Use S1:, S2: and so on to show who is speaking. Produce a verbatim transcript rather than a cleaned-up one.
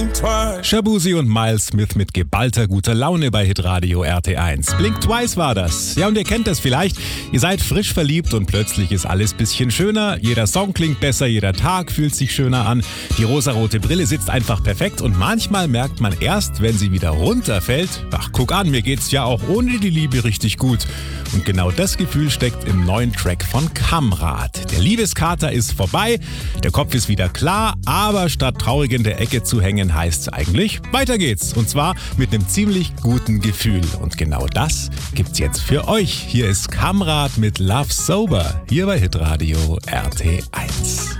S1: think twice.
S2: Shabuzi und Miles Smith mit geballter guter Laune bei Hitradio R T eins. Blink Twice war das. Ja, und ihr kennt das vielleicht. Ihr seid frisch verliebt und plötzlich ist alles bisschen schöner. Jeder Song klingt besser, jeder Tag fühlt sich schöner an. Die rosarote Brille sitzt einfach perfekt und manchmal merkt man erst, wenn sie wieder runterfällt, ach, guck an, mir geht's ja auch ohne die Liebe richtig gut. Und genau das Gefühl steckt im neuen Track von Kamrat. Der Liebeskater ist vorbei, der Kopf ist wieder klar, aber statt traurig in der Ecke zu hängen, heißt es eigentlich, weiter geht's. Und zwar mit einem ziemlich guten Gefühl. Und genau das gibt's jetzt für euch. Hier ist Kamrat mit Love Sober, hier bei Hitradio R T eins.